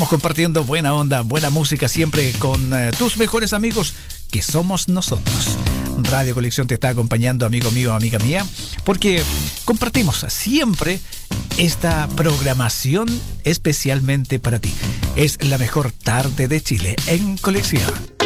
Estamos compartiendo buena onda, buena música siempre con tus mejores amigos, que somos nosotros. Radio Colección te está acompañando, amigo mío, amiga mía, porque compartimos siempre esta programación especialmente para ti. Es la mejor tarde de Chile en Colección.